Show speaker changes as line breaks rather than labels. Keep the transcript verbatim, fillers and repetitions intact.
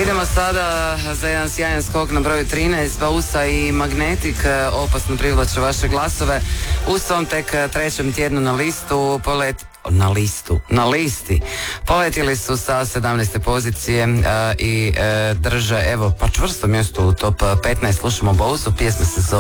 Idemo sada za jedan sjajan skok na broju trinaest. Bausa i Magnetic opasno privlače vaše glasove. U svom tek trećem tjednu na listu polet... na listu, na listi poletili su sa sedamnaeste pozicije uh, i uh, drže evo pa čvrsto mjesto u top petnaest. Slušamo Bausu, pjesma se zove